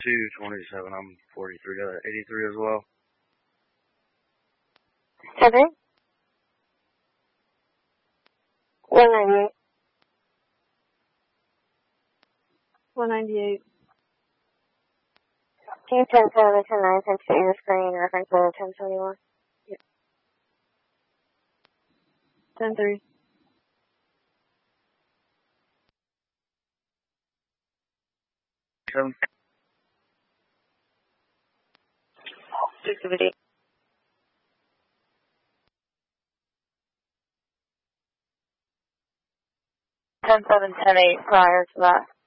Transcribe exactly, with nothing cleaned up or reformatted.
two twenty-seven, I'm forty-three, got an eighty-three as well. Seven? one ninety-eight. one ninety-eight. Can you ten seven and ten nine send to your screen reference to ten seventy-one? Yep. ten three. Seven. six seventy. ten seven, ten eight prior to that.